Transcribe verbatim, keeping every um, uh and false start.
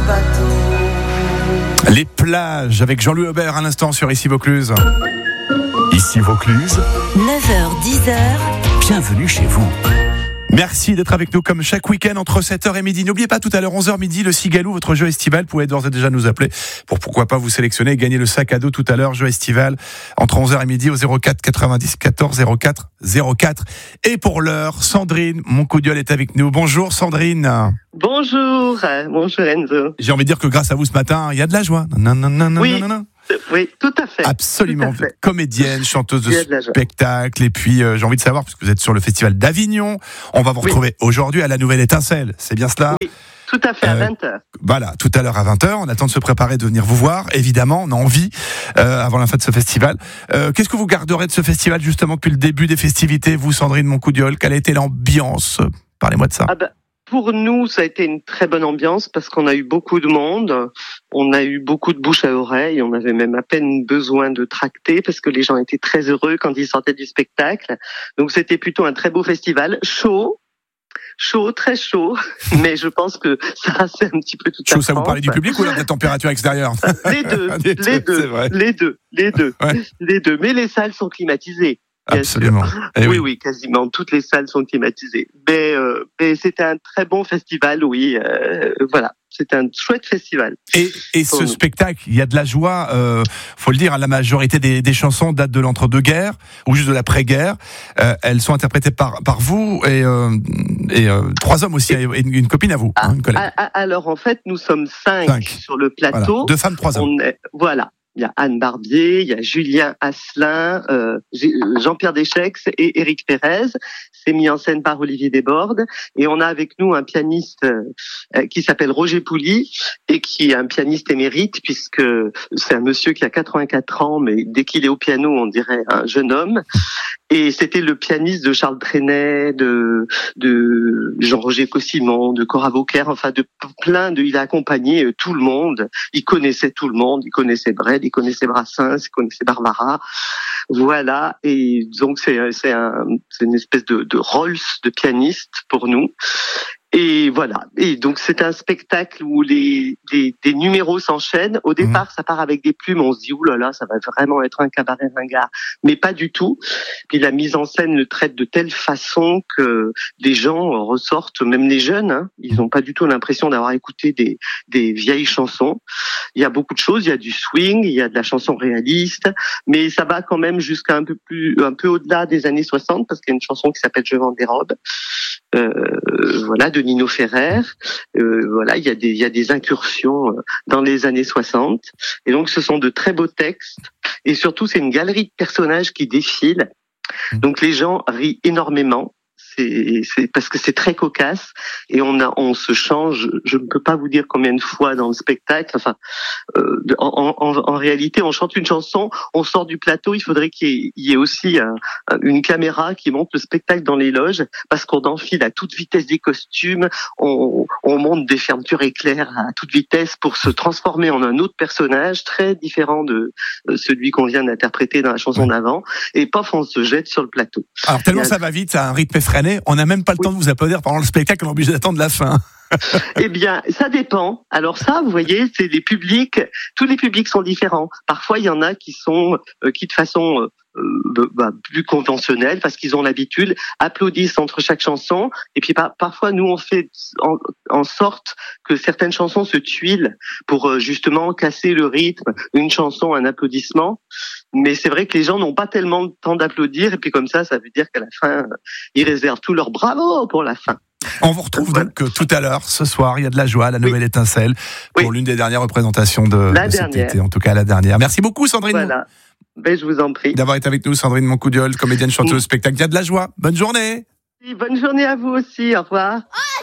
bateau. Les plages avec Jean-Louis Aubert à l'instant sur Ici Vaucluse. Ici Vaucluse, neuf heures dix heures. bienvenue chez vous. Merci d'être avec nous comme chaque week-end entre sept heures et midi. N'oubliez pas tout à l'heure onze heures midi le Cigalou, votre jeu estival. Vous pouvez d'ores et déjà nous appeler pour pourquoi pas vous sélectionner et gagner le sac à dos tout à l'heure, jeu estival entre onze heures et midi au zéro quatre quatre-vingt-dix quatorze zéro quatre zéro quatre. Et pour l'heure, Sandrine Moncoudiol est avec nous. Bonjour Sandrine. Bonjour, bonjour Enzo. J'ai envie de dire que grâce à vous ce matin, il y a de la joie. Non, non, non, non, Oui. non, non. Oui, tout à fait. Absolument, Tout à vous fait. êtes comédienne, chanteuse de, Il y a de la joie. spectacle, et puis euh, j'ai envie de savoir, puisque vous êtes sur le festival d'Avignon, on va vous Oui. retrouver aujourd'hui à la Nouvelle Étincelle, c'est bien cela? Oui, tout à fait, à Euh, vingt heures. Voilà, tout à l'heure à vingt heures, on attend de se préparer, de venir vous voir, évidemment, on a envie, euh, avant la fin de ce festival. Euh, qu'est-ce que vous garderez de ce festival, justement, depuis le début des festivités, vous, Sandrine Moncoudiol? Quelle a été l'ambiance? Parlez-moi de ça. Ah ben, pour nous, ça a été une très bonne ambiance parce qu'on a eu beaucoup de monde, on a eu beaucoup de bouche à oreille, on avait même à peine besoin de tracter parce que les gens étaient très heureux quand ils sortaient du spectacle. Donc c'était plutôt un très beau festival, chaud, chaud, très chaud, mais je pense que ça rassait un petit peu toute la Chaud, ça vous France. parlait du public ou alors de la température extérieure? Les deux, Les les deux, c'est deux, vrai. les deux, les deux, Ouais. les deux. Mais les salles sont climatisées. Bien Absolument. sûr. Eh oui, oui. oui, quasiment toutes les salles sont climatisées. Mais, euh, mais c'était un très bon festival, oui. Euh, voilà, c'était un chouette festival. Et, et ce Pour nous. spectacle, il y a de la joie, euh, faut le dire, la majorité des, des chansons datent de l'entre-deux-guerres ou juste de l'après-guerre. Euh, elles sont interprétées par, par vous et, euh, et euh, trois hommes aussi, et une, une copine à vous, hein, une collègue. Ah, ah, alors en fait, nous sommes cinq, Cinq. sur le Voilà. plateau. Deux femmes, trois hommes. On est, voilà. Il y a Anne Barbier, il y a Julien Asselin, euh, G- Jean-Pierre Deschex et Éric Pérez. C'est mis en scène par Olivier Desbordes. Et on a avec nous un pianiste euh, qui s'appelle Roger Pouli et qui est un pianiste émérite puisque c'est un monsieur qui a quatre-vingt-quatre ans, mais dès qu'il est au piano, on dirait un jeune homme. Et c'était le pianiste de Charles Trenet, de, de Jean-Roger Cossimon, de Cora Vauquer, enfin de plein de... Il a accompagné euh, tout le monde. Il connaissait tout le monde. Il connaissait Brel, il connaissait Brassens, il connaissait Barbara. Voilà. Et donc c'est c'est un c'est une espèce de, de Rolls de pianiste pour nous. Et voilà. Et donc c'est un spectacle où les des, des numéros s'enchaînent. Au départ, mmh. ça part avec des plumes. On se dit ouh là là, ça va vraiment être un cabaret ringard, mais pas du tout. Puis la mise en scène le traite de telle façon que les gens ressortent, même les jeunes, hein, ils n'ont pas du tout l'impression d'avoir écouté des des vieilles chansons. Il y a beaucoup de choses. Il y a du swing, il y a de la chanson réaliste, mais ça va quand même jusqu'à un peu plus un peu au-delà des années soixante parce qu'il y a une chanson qui s'appelle Je vends des robes. Euh, voilà, de Nino Ferrer. Euh, voilà, il y a des il y a des incursions dans les années soixante. Et donc ce sont de très beaux textes. Et surtout, c'est une galerie de personnages qui défilent. Donc les gens rient énormément. C'est, c'est parce que c'est très cocasse et on a, on se change. Je ne peux pas vous dire combien de fois dans le spectacle. Enfin, euh, en, en, en réalité, on chante une chanson, on sort du plateau. Il faudrait qu'il y ait, il y ait aussi un, une caméra qui monte le spectacle dans les loges parce qu'on enfile à toute vitesse des costumes. On, on monte des fermetures éclairs à toute vitesse pour se transformer en un autre personnage très différent de celui qu'on vient d'interpréter dans la chanson d'avant. Et paf, on se jette sur le plateau. Alors tellement a... ça va vite, ça a un rythme effréné. On n'a même pas le oui. temps de vous applaudir pendant le spectacle, on est obligé d'attendre la fin. Eh bien, ça dépend. Alors ça, vous voyez, c'est les publics. Tous les publics sont différents. Parfois, il y en a qui sont, euh, qui de façon euh, bah, plus conventionnelle, parce qu'ils ont l'habitude, applaudissent entre chaque chanson. Et puis par, parfois, nous, on fait en, en sorte que certaines chansons se tuilent pour euh, justement casser le rythme. Une chanson, un applaudissement. Mais c'est vrai que les gens n'ont pas tellement de temps d'applaudir. Et puis comme ça, ça veut dire qu'à la fin, ils réservent tout leur bravo pour la fin. On vous retrouve donc euh, tout à l'heure, ce soir, il y a de la joie à la Nouvelle oui. Étincelle pour oui. l'une des dernières représentations de, de cet été, en tout cas la dernière. Merci beaucoup Sandrine. Voilà, ben, je vous en prie. D'avoir été avec nous, Sandrine Moncoudiol, comédienne, chanteuse, oui. spectacle. Il y a de la joie. Bonne journée. Oui, bonne journée à vous aussi, au revoir.